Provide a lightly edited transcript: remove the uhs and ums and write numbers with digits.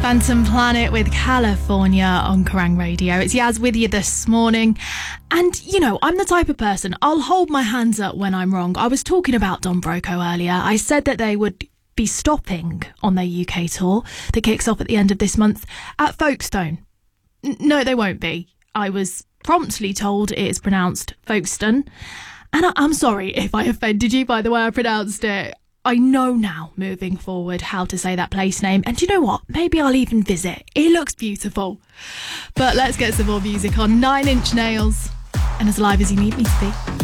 Phantom Planet with California on Kerrang Radio. It's Yaz with you this morning. And, you know, I'm the type of person, I'll hold my hands up when I'm wrong. I was talking about Don Broco earlier. I said that they would be stopping on their UK tour that kicks off at the end of this month at Folkestone. No, they won't be. I was promptly told it is pronounced Folkestone. And I'm sorry if I offended you by the way I pronounced it. I know now, moving forward, how to say that place name. And you know what? Maybe I'll even visit. It looks beautiful. But let's get some more music on. 9 Inch Nails. And as live as you need me to be.